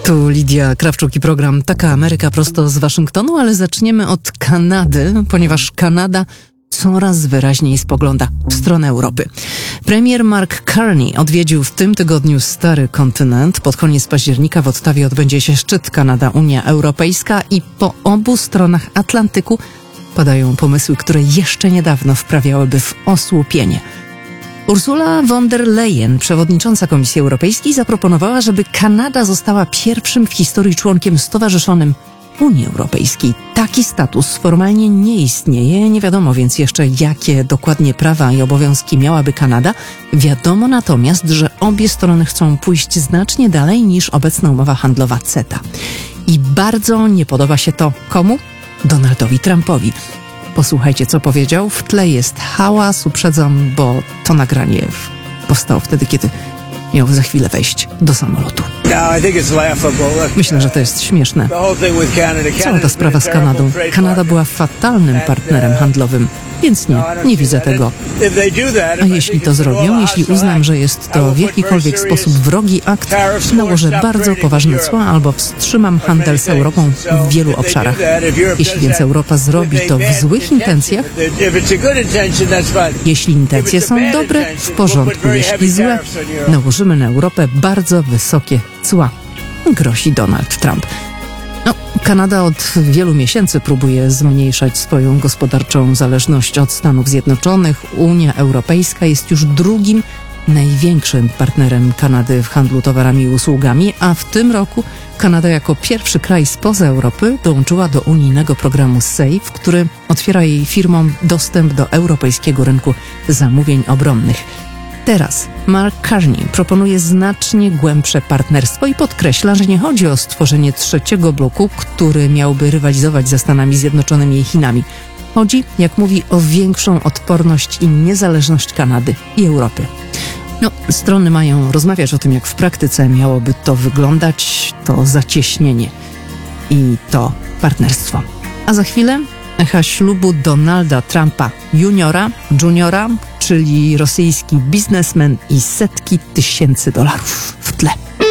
Tu Lidia Krawczuk i program Taka Ameryka prosto z Waszyngtonu, ale zaczniemy od Kanady, ponieważ Kanada coraz wyraźniej spogląda w stronę Europy. Premier Mark Carney odwiedził w tym tygodniu stary kontynent. Pod koniec października w Ottawie odbędzie się szczyt Kanada-Unia Europejska i po obu stronach Atlantyku padają pomysły, które jeszcze niedawno wprawiałyby w osłupienie. Ursula von der Leyen, przewodnicząca Komisji Europejskiej, zaproponowała, żeby Kanada została pierwszym w historii członkiem stowarzyszonym Unii Europejskiej. Taki status formalnie nie istnieje, nie wiadomo więc jeszcze, jakie dokładnie prawa i obowiązki miałaby Kanada. Wiadomo natomiast, że obie strony chcą pójść znacznie dalej niż obecna umowa handlowa CETA. I bardzo nie podoba się to komu? Donaldowi Trumpowi. Posłuchajcie, co powiedział. W tle jest hałas, uprzedzam, bo to nagranie powstało wtedy, kiedy miał za chwilę wejść do samolotu. Myślę, że to jest śmieszne. Cała ta sprawa z Kanadą. Kanada była fatalnym partnerem handlowym, więc nie widzę tego. A jeśli to zrobią, jeśli uznam, że jest to w jakikolwiek sposób wrogi akt, nałożę bardzo poważne cła albo wstrzymam handel z Europą w wielu obszarach. Jeśli więc Europa zrobi to w złych intencjach, jeśli intencje są dobre, w porządku, jeśli złe, nałożymy na Europę bardzo wysokie cła, grozi Donald Trump. Kanada od wielu miesięcy próbuje zmniejszać swoją gospodarczą zależność od Stanów Zjednoczonych. Unia Europejska jest już drugim największym partnerem Kanady w handlu towarami i usługami, a w tym roku Kanada jako pierwszy kraj spoza Europy dołączyła do unijnego programu SAFE, który otwiera jej firmom dostęp do europejskiego rynku zamówień obronnych. Teraz Mark Carney proponuje znacznie głębsze partnerstwo i podkreśla, że nie chodzi o stworzenie trzeciego bloku, który miałby rywalizować ze Stanami Zjednoczonymi i Chinami. Chodzi, jak mówi, o większą odporność i niezależność Kanady i Europy. Strony mają rozmawiać o tym, jak w praktyce miałoby to wyglądać, to zacieśnienie i to partnerstwo. A za chwilę echa ślubu Donalda Trumpa juniora, czyli rosyjski biznesmen i setki tysięcy dolarów w tle.